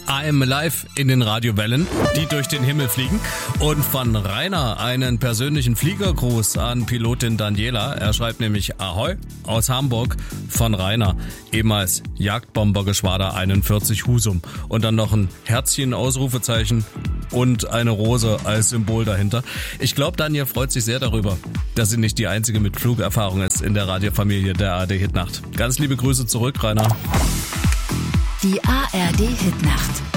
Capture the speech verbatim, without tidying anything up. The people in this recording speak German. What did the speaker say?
I'm Alive in den Radiowellen, die durch den Himmel fliegen. Und von Rainer einen persönlichen Fliegergruß an Pilotin Daniela. Er schreibt nämlich Ahoi aus Hamburg von Rainer, ehemals Jagdbombergeschwader einundvierzig Husum. Und dann noch ein Herzchen, Ausrufezeichen und eine Rose als Symbol dahinter. Ich glaube, Daniel freut sich sehr darüber, dass sie nicht die einzige mit Flugerfahrung ist in der Radiofamilie der A R D Hitnacht. Ganz liebe Grüße zurück, Rainer. Die A R D Hitnacht.